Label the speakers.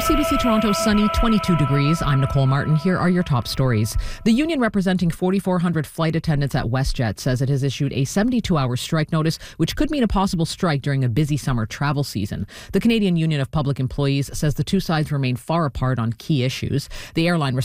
Speaker 1: CBC Toronto, sunny, 22 degrees. I'm Nicole Martin. Here are your top stories. The union representing 4,400 flight attendants at WestJet says it has issued a 72-hour strike notice, which could mean a possible strike during a busy summer travel season. The Canadian Union of Public Employees says the two sides remain far apart on key issues. The airline